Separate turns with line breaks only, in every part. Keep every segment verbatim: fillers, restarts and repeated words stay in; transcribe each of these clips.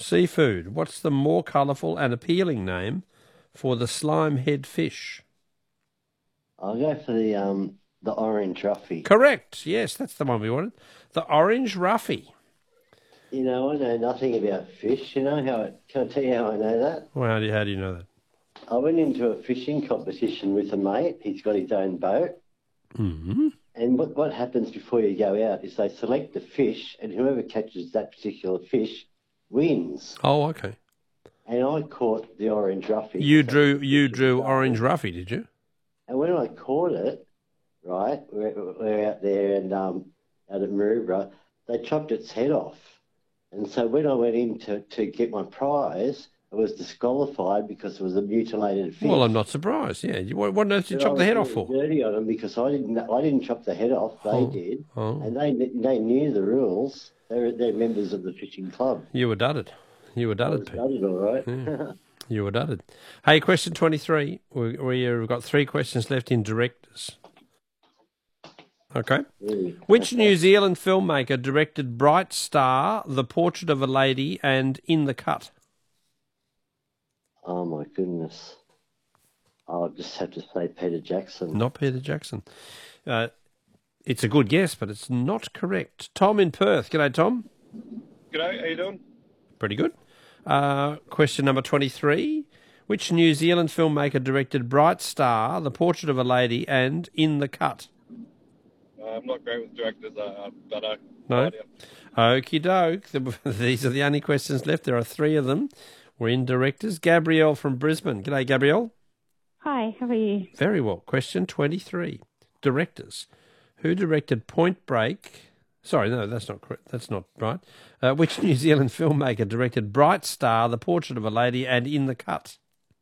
Seafood. What's the more colourful and appealing name for the slime head fish?
I'll go for the um the orange ruffy.
Correct. Yes, that's the one we wanted. The orange ruffy.
You know, I know nothing about fish. You know how it, can I tell you how I know that?
Well, how do you, how do you know that?
I went into a fishing competition with a mate. He's got his own boat.
Mm-hmm.
And what, what happens before you go out is they select the fish, and whoever catches that particular fish wins.
Oh, okay.
And I caught the orange ruffy.
You drew you drew orange ruffy, did you?
And when I caught it, right, we're, we're out there and um, out at Maroubra, they chopped its head off. And so when I went in to, to get my prize, I was disqualified because it was a mutilated fish.
Well, I'm not surprised. Yeah, you, what, what on earth did you chop the head off for?
Dirty on them because I didn't. I didn't chop the head off. They
oh.
did,
oh.
and they they knew the rules. They're they're members of the fishing club.
You were dudded. You were dudded, Pete.
Dudded, all right.
Yeah. You were dudded. Hey, question twenty-three. We, we've got three questions left in directors. Okay.
Mm.
Which New Zealand filmmaker directed Bright Star, The Portrait of a Lady, and In the Cut?
Oh, my goodness. I'll just have to say Peter Jackson.
Not Peter Jackson. Uh, it's a good guess, but it's not correct. Tom in Perth. G'day, Tom.
G'day, how you doing?
Pretty good. Uh, question number twenty-three. Which New Zealand filmmaker directed Bright Star, The Portrait of a Lady, and In the Cut?
Uh, I'm not great with directors, uh, but uh,
no. Okie doke. These are the only questions left. There are three of them. We're in directors. Gabrielle from Brisbane. G'day, Gabrielle.
Hi, how are you?
Very well. Question twenty-three. Directors. Who directed Point Break? Sorry, no, that's not correct. That's not right. Uh, which New Zealand filmmaker directed Bright Star, The Portrait of a Lady, and In the Cut?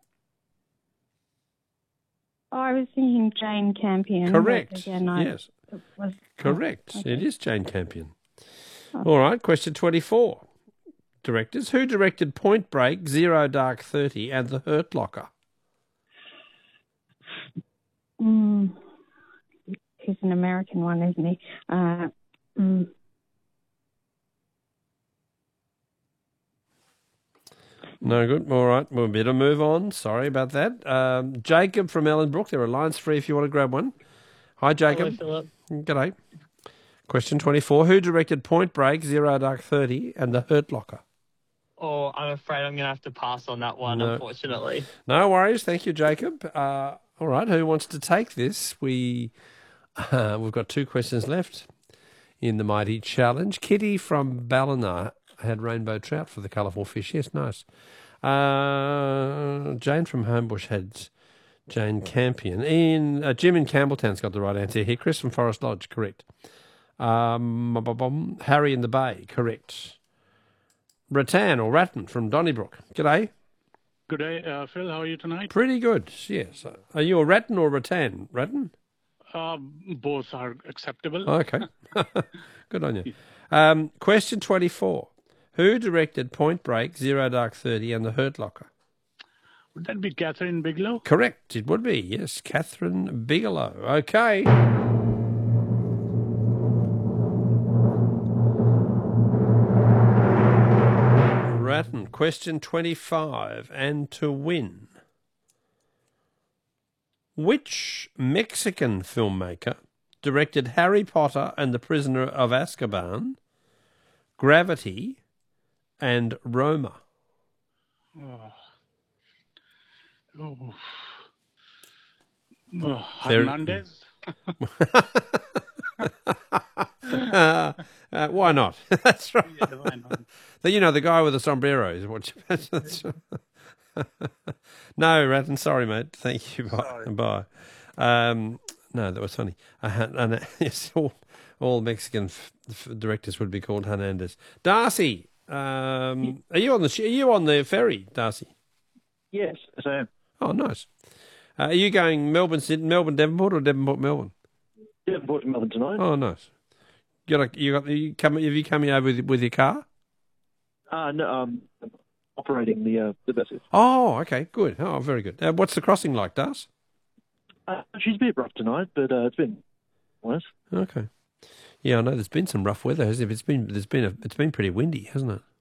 Oh, I was thinking Jane Campion.
Correct.
Again, I,
yes.
Was,
Correct.
Oh, okay.
It is Jane Campion.
Oh.
All right. Question twenty-four. Directors. Who directed Point Break, Zero Dark Thirty, and The Hurt Locker?
Mm, he's an American one, isn't he? Uh, mm.
No good. All right. We'll better move on. Sorry about that. Um, Jacob from Ellenbrook. There are lines free if you want to grab one. Hi, Jacob.
Hello, Philip.
G'day. Question twenty-four. Who directed Point Break, Zero Dark Thirty, and The Hurt Locker?
Oh, I'm afraid I'm going to have to pass on that one,
no.
unfortunately.
No worries. Thank you, Jacob. Uh, all right. Who wants to take this? We, uh, we've got two questions left in the mighty challenge. Kitty from Ballina had rainbow trout for the colourful fish. Yes, nice. Uh, Jane from Homebush had Jane Campion. Ian, uh, Jim in Campbelltown's got the right answer here. Chris from Forest Lodge, correct. Um, Harry in the Bay, correct. Rattan or Rattan from Donnybrook. G'day.
Good day, uh, Phil. How are you tonight?
Pretty good, yes. Are you a Rattan or Rattan? Rattan?
Uh, both are acceptable.
Okay. Good on you. Um, question twenty-four. Who directed Point Break, Zero Dark Thirty, and The Hurt Locker?
Would that be Catherine Bigelow?
Correct. It would be, yes. Catherine Bigelow. Okay. Rattan, question twenty-five, and to win. Which Mexican filmmaker directed Harry Potter and the Prisoner of Azkaban, Gravity, and Roma?
Oh. Oh. Oh, Hernandez?
uh, uh, why not? That's right.
Yeah, why not?
You know, the guy with the sombrero is what you... No, Rattan, sorry, mate. Thank you. Bye.
Sorry.
Bye. Um, no, that was funny. Uh, and, uh, yes, all, all Mexican f- f- directors would be called Hernandez. Darcy, um, are you on the sh- are you on the ferry, Darcy?
Yes, yes, I am.
Oh, nice. Uh, are you going Melbourne, Sydney, Melbourne, Devonport, or Devonport, Melbourne?
Devonport to Melbourne tonight.
Oh, nice. You got a, you got you come? Have you coming over with, with your car?
Uh, no, um, operating the uh, the buses.
Oh, okay, good. Oh, very good. Uh, what's the crossing like, Das?
Uh, she's a bit rough tonight, but uh, it's been nice.
Okay. Yeah, I know there's been some rough weather, hasn't it? It's been there's been a, it's been pretty windy, hasn't it?